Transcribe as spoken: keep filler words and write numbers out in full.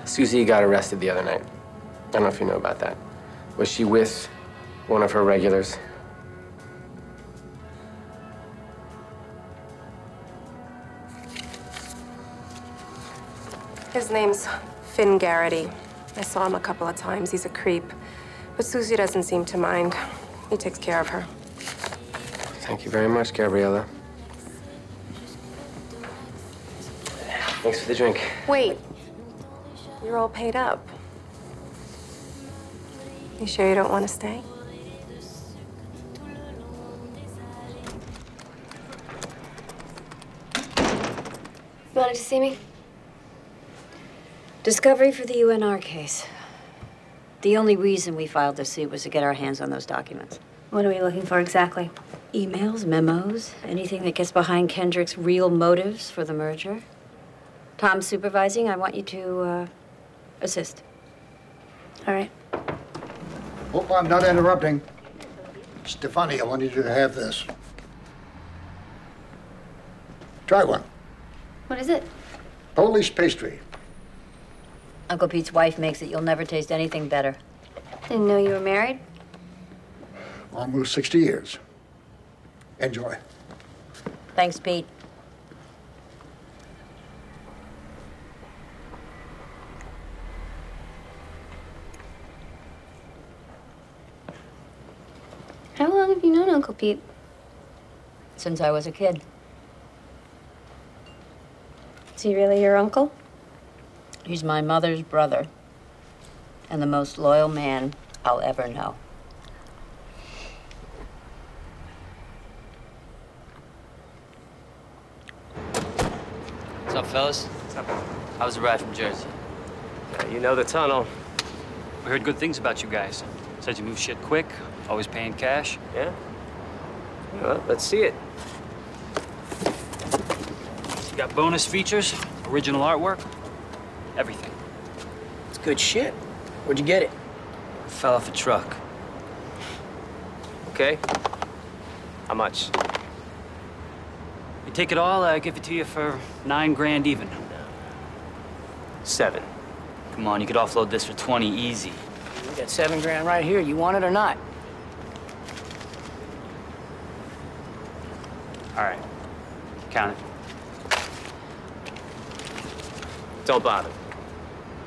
Susie got arrested the other night. I don't know if you know about that. Was she with one of her regulars? His name's Finn Garrity. I saw him a couple of times. He's a creep. But Susie doesn't seem to mind. He takes care of her. Thank you very much, Gabriella. Thanks for the drink. Wait. You're all paid up. You sure you don't want to stay? You wanted to see me? Discovery for the U N R case. The only reason we filed the suit was to get our hands on those documents. What are we looking for exactly? Emails, memos, anything that gets behind Kendrick's real motives for the merger. Tom's supervising. I want you to uh, assist. All right. Hope I'm not interrupting. Stefani, I wanted you to have this. Try one. What is it? Polish pastry. Uncle Pete's wife makes it. You'll never taste anything better. Didn't know you were married. Almost sixty years. Enjoy. Thanks, Pete. How long have you known Uncle Pete? Since I was a kid. Is he really your uncle? He's my mother's brother and the most loyal man I'll ever know. What's up, fellas? What's up? How was the ride from Jersey? Yeah, you know the tunnel. We heard good things about you guys. Said you move shit quick, always paying cash. Yeah? Well, let's see it. You got bonus features, original artwork, everything. It's good shit. Where'd you get it? Fell off a truck. Okay. How much? You take it all, I give it to you for nine grand even. Seven. Come on, you could offload this for twenty easy. We got seven grand right here. You want it or not? All right, count it. Don't bother.